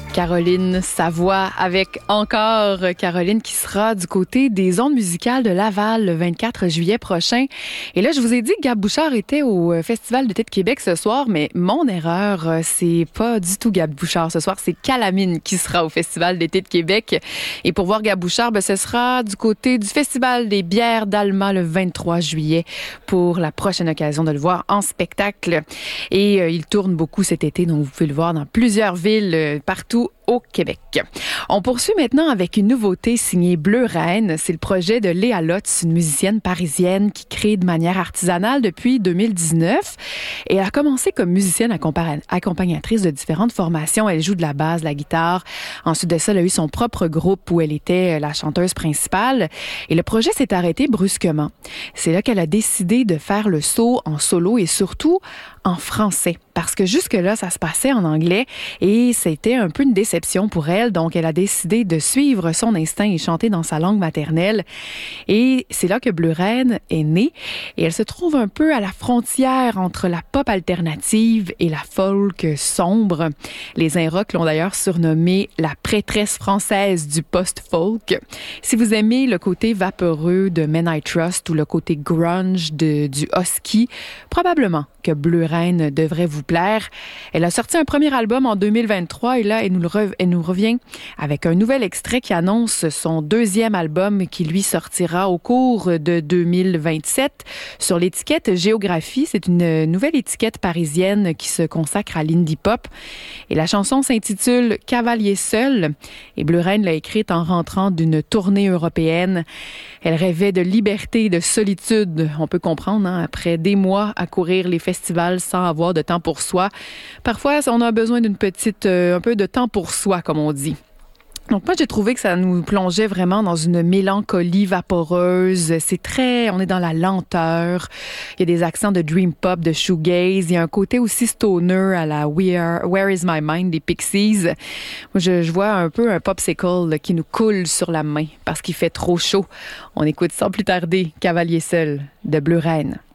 Caroline Savoie avec encore Caroline qui sera du côté des ondes musicales de Laval le 24 juillet prochain. Et là, je vous ai dit que Gab Bouchard était au Festival d'été de Québec ce soir, mais mon erreur, c'est pas du tout Gab Bouchard ce soir, c'est Calamine qui sera au Festival d'été de Québec. Et pour voir Gab Bouchard, ce sera du côté du Festival des bières d'Alma le 23 juillet pour la prochaine occasion de le voir en spectacle. Et il tourne beaucoup cet été, donc vous pouvez le voir dans plusieurs villes partout au Québec. On poursuit maintenant avec une nouveauté signée Bleu Reine. C'est le projet de Léa Lotz, une musicienne parisienne qui crée de manière artisanale depuis 2019. Et elle a commencé comme musicienne accompagnatrice de différentes formations. Elle joue de la basse, de la guitare. Ensuite de ça, elle a eu son propre groupe où elle était la chanteuse principale. Et le projet s'est arrêté brusquement. C'est là qu'elle a décidé de faire le saut en solo et surtout en français. Parce que jusque-là, ça se passait en anglais et c'était un peu une déception pour elle. Donc, elle a décidé de suivre son instinct et chanter dans sa langue maternelle. Et c'est là que Bleu Reine est née. Et elle se trouve un peu à la frontière entre la pop alternative et la folk sombre. Les Inrocks l'ont d'ailleurs surnommée la prêtresse française du post-folk. Si vous aimez le côté vaporeux de Men I Trust ou le côté grunge du husky, probablement que Bleu Reine devrait vous plaire. Elle a sorti un premier album en 2023 et là, elle nous revient avec un nouvel extrait qui annonce son deuxième album qui lui sortira au cours de 2027 sur l'étiquette Géographie. C'est une nouvelle étiquette parisienne qui se consacre à l'indie pop. Et la chanson s'intitule Cavalier seul et Bleu Reine l'a écrite en rentrant d'une tournée européenne. Elle rêvait de liberté et de solitude. On peut comprendre, après des mois à courir les festivals sans avoir de temps pour soi. Parfois, on a besoin d'un peu de temps pour soi, comme on dit. Donc moi, j'ai trouvé que ça nous plongeait vraiment dans une mélancolie vaporeuse. On est dans la lenteur. Il y a des accents de dream pop, de shoegaze. Il y a un côté aussi stoner à la Where is my mind des Pixies. Moi, je vois un peu un popsicle qui nous coule sur la main parce qu'il fait trop chaud. On écoute sans plus tarder Cavalier seul de Bleu Reine.